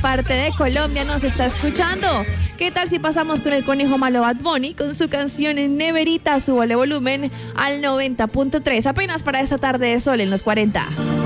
parte de Colombia nos está escuchando. ¿Qué tal si pasamos con el conejo malo Bad Bunny con su canción en Neverita? Súbale volumen al 90.3, apenas para esta tarde de sol en los 40.